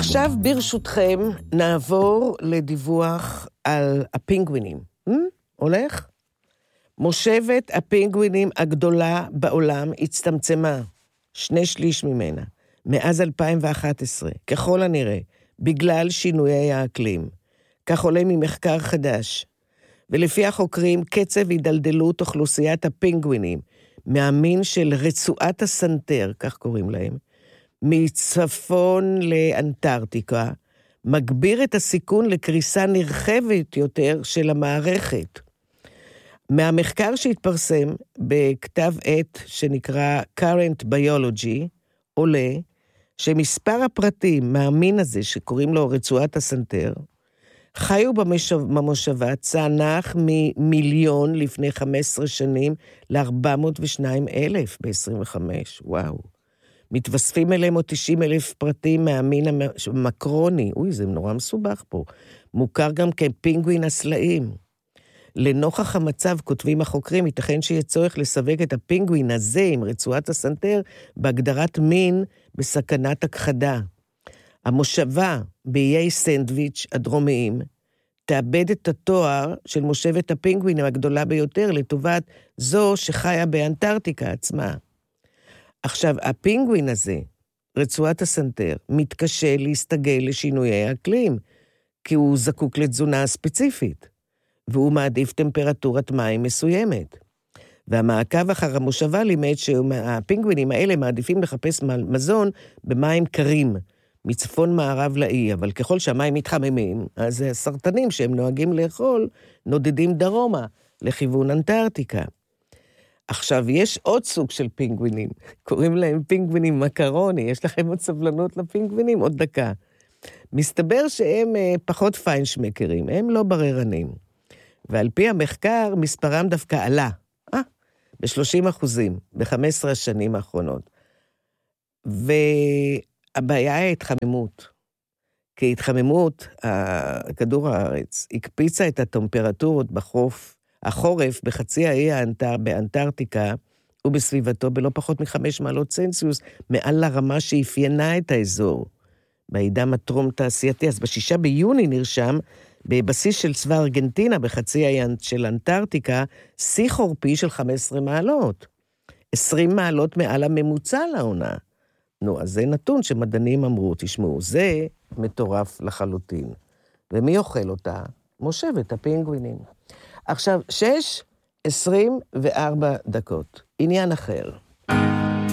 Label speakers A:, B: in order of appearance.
A: עכשיו ברשותכם נעבור לדיווח על הפינגווינים. הולך? מושבת הפינגווינים הגדולה בעולם הצטמצמה, 2/3 ממנה, מאז 2011, ככל הנראה, בגלל שינויי האקלים. כך עולה ממחקר חדש. ולפי החוקרים, קצב הידלדלות אוכלוסיית הפינגווינים, מהמין של רצועת הסנטר, כך קוראים להם, מצפון לאנטארקטיקה, מגביר את הסיכון לקריסה נרחבת יותר של המערכת. מהמחקר שהתפרסם בכתב עת שנקרא Current Biology, עולה שמספר הפרטים מהמין הזה שקוראים לו רצועת הסנטר, חיו במושבה צנח ממיליון לפני 15 שנים ל-402,000 ב-25, וואו. מתווספים אליהם עוד 90,000 פרטים מהמין המקרוני, זה נורא מסובך פה, מוכר גם כפינגווין הסלעים. לנוכח המצב, כותבים החוקרים, ייתכן שיהיה צורך לסווג את הפינגווין הזה עם רצועת הסנטר בהגדרת מין בסכנת הכחדה. המושבה באיי סנדוויץ' הדרומיים תאבד את התואר של מושבת הפינגווינים הגדולה ביותר לטובת זו שחיה באנטארקטיקה עצמה. עכשיו, הפינגווין הזה, רצועת הסנטר, מתקשה להסתגל לשינויי האקלים, כי הוא זקוק לתזונה ספציפית, והוא מעדיף טמפרטורת מים מסוימת. והמעקב אחר המושבה לימד שהפינגווינים האלה מעדיפים לחפש מזון במים קרים, מצפון מערב לאי, אבל ככל שהמים מתחממים, אז הסרטנים שהם נוהגים לאכול, נודדים דרומה, לכיוון אנטארקטיקה. עכשיו, יש עוד סוג של פינגווינים, קוראים להם פינגווינים מקרוני, יש לכם עוד סבלנות לפינגווינים? עוד דקה. מסתבר שהם פחות פיינשמקרים, הם לא בררנים. ועל פי המחקר, מספרם דווקא עלה, ב-30%, ב-15 השנים האחרונות. והבעיה היא התחממות. כי התחממות, כדור הארץ, הקפיצה את הטמפרטורות החורף בחצי האי באנטארקטיקה, ובסביבתו בלא פחות מ5 מעלות צלזיוס, מעל לרמה שאפיינה את האזור. בעידן הטרום תעשייתי, אז ב6 ביוני נרשם, בבסיס של צבא ארגנטינה, בחצי האי של אנטארקטיקה, שיא חורפי של 15 מעלות. 20 מעלות מעל הממוצע לעונה. אז זה נתון שמדענים אמרו, תשמעו, זה מטורף לחלוטין. ומי אוכל אותה? מושבת הפינגווינים. עכשיו, 6:24 דקות. עניין אחר.